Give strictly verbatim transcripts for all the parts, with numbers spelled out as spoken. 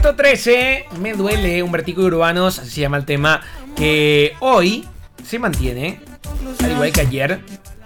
Puesto trece, Me Duele, un vertigo de Urbanos, así se llama el tema, que hoy se mantiene, al igual que ayer.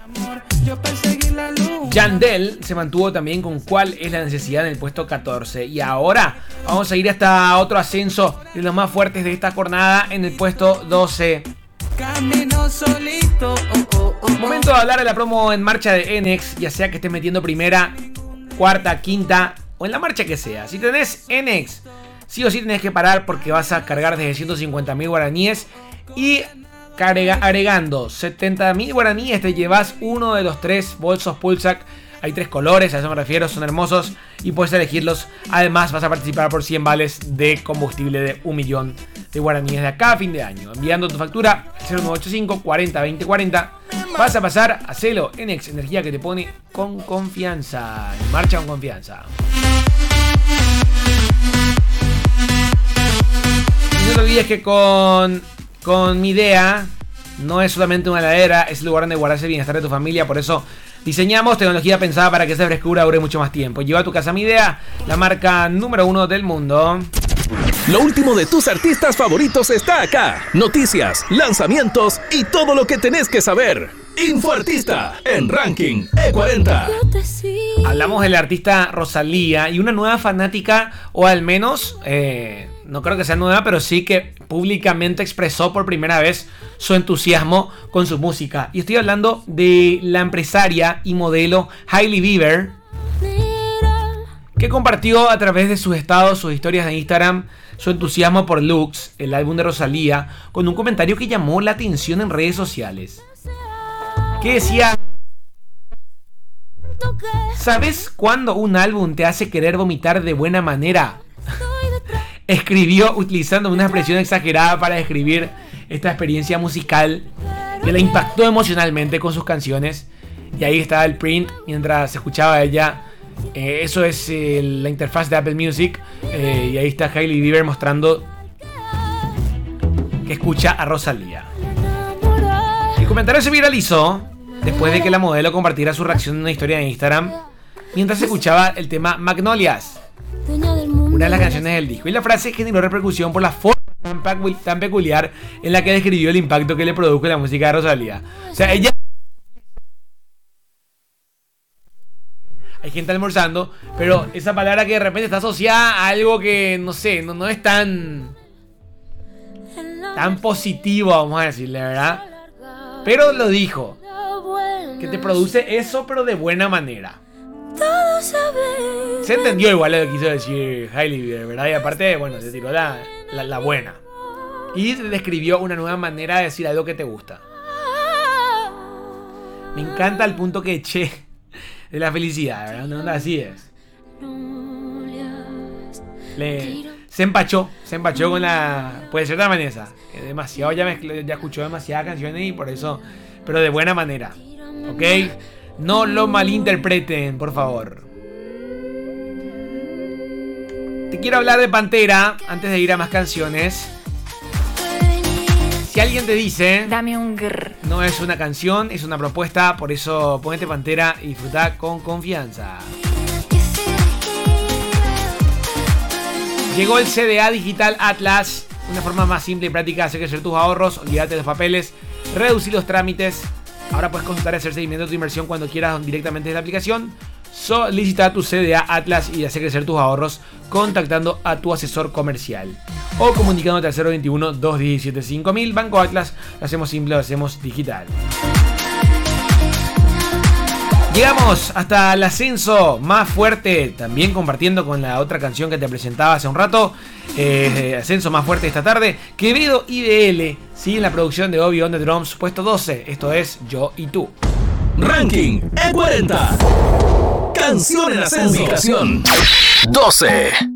Yandel se mantuvo también con Cuál es la necesidad en el puesto catorce. Y ahora vamos a ir hasta otro ascenso de los más fuertes de esta jornada en el puesto doce. Camino solito. Oh, oh, oh, Momento de hablar de la promo en marcha de Enex, ya sea que estés metiendo primera, cuarta, quinta o en la marcha que sea. Si tenés Enex, sí o sí tenés que parar porque vas a cargar desde ciento cincuenta mil guaraníes y carga, agregando setenta mil guaraníes te llevas uno de los tres bolsos Pulsac. Hay tres colores, a eso me refiero, son hermosos y puedes elegirlos. Además vas a participar por cien vales de combustible de un millón de guaraníes de acá a fin de año. Enviando tu factura cero nueve ocho cinco cuarenta veinte cuarenta. Vas a pasar a Celo Enex, energía que te pone con confianza. En marcha con confianza. Y no te olvides que con, con Midea no es solamente una heladera, es el lugar donde guardarse el bienestar de tu familia. Por eso diseñamos tecnología pensada para que esa frescura dure mucho más tiempo. Lleva a tu casa Midea, la marca número uno del mundo. Lo último de tus artistas favoritos está acá. Noticias, lanzamientos y todo lo que tenés que saber. Infoartista en Ranking E cuarenta. Hablamos del artista Rosalía y una nueva fanática, o al menos, eh, no creo que sea nueva, pero sí que públicamente expresó por primera vez su entusiasmo con su música. Y estoy hablando de la empresaria y modelo Hailey Bieber, que compartió a través de sus estados, sus historias de Instagram, su entusiasmo por Lux, el álbum de Rosalía, con un comentario que llamó la atención en redes sociales. Que decía: ¿sabes cuándo un álbum te hace querer vomitar de buena manera? Escribió utilizando una expresión exagerada para describir esta experiencia musical que la impactó emocionalmente con sus canciones. Y ahí estaba el print mientras se escuchaba a ella. Eh, eso es eh, la interfaz de Apple Music. Eh, y ahí está Hailey Bieber mostrando que escucha a Rosalía. El comentario se viralizó después de que la modelo compartiera su reacción en una historia de Instagram mientras escuchaba el tema Magnolias, una de las canciones del disco. Y la frase generó repercusión por la forma tan, tan peculiar en la que describió el impacto que le produjo la música de Rosalía. O sea, ella... Hay gente almorzando, pero esa palabra que de repente está asociada a algo que, no sé, no, no es tan... tan positivo, vamos a decirle, ¿verdad? Pero lo dijo. Que te produce eso, pero de buena manera. Se entendió igual lo que quiso decir Hailey Bieber, ¿verdad? Y aparte, bueno, se tiró la, la, la buena. Y describió una nueva manera de decir algo que te gusta. Me encanta el punto que eché de la felicidad, ¿verdad? No, no, así es. Le, se empachó, se empachó con la... Puede ser la Vanessa. Demasiado, ya, me, ya escuchó demasiadas canciones y por eso... Pero de buena manera, ¿ok? No lo malinterpreten, por favor. Te quiero hablar de Pantera antes de ir a más canciones. Si alguien te dice... Dame un grrr. No es una canción, es una propuesta. Por eso ponete Pantera y disfruta con confianza. Llegó el C D A Digital Atlas. Una forma más simple y práctica de hacer crecer tus ahorros. Olvídate de los papeles. Reducir los trámites. Ahora puedes consultar y hacer seguimiento de tu inversión cuando quieras directamente desde la aplicación. Solicita tu C D A Atlas y hacer crecer tus ahorros contactando a tu asesor comercial o comunicándote al cero veintiuno, dos diecisiete, cinco mil. Banco Atlas, lo hacemos simple, lo hacemos digital. Llegamos hasta el ascenso más fuerte, también compartiendo con la otra canción que te presentaba hace un rato. Eh, ascenso más fuerte esta tarde. Quevedo y B L siguen la producción de Obi on the Drums, puesto doce. Esto es Yo y Tú. Ranking E cuarenta. Canción en ascenso. Ubicación doce.